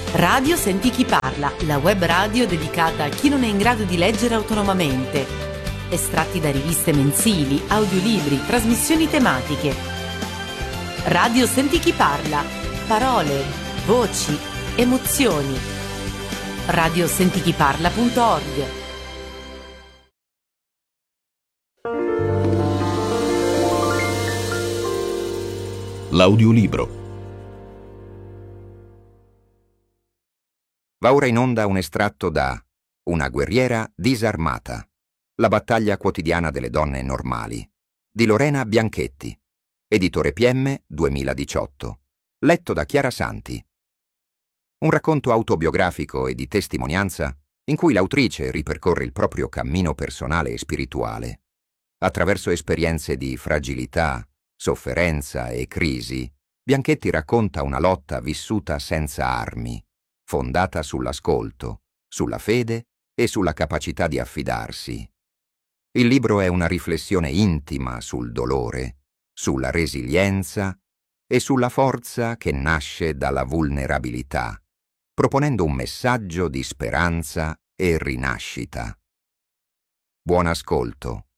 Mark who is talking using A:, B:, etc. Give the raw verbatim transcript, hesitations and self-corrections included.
A: Radio Senti Chi Parla, la web radio dedicata a chi non è in grado di leggere autonomamente. Estratti da riviste mensili, audiolibri, trasmissioni tematiche. Radio Senti Chi Parla, parole, voci, emozioni. radio senti chi parla punto org.
B: L'audiolibro.
C: Va ora in onda un estratto da Una guerriera disarmata, la battaglia quotidiana delle donne normali, di Lorena Bianchetti, editore P M duemiladiciotto, letto da Chiara Santi. Un racconto autobiografico e di testimonianza in cui l'autrice ripercorre il proprio cammino personale e spirituale. Attraverso esperienze di fragilità, sofferenza e crisi, Bianchetti racconta una lotta vissuta senza armi, fondata sull'ascolto, sulla fede e sulla capacità di affidarsi. Il libro è una riflessione intima sul dolore, sulla resilienza e sulla forza che nasce dalla vulnerabilità, proponendo un messaggio di speranza e rinascita. Buon ascolto.